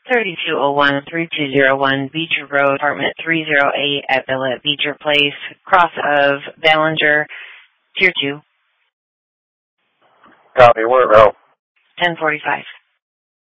3201-3201 Beecher Road, apartment 308 at Villa Beecher Place, cross of Ballinger, Tier 2. Copy, where about? 1045.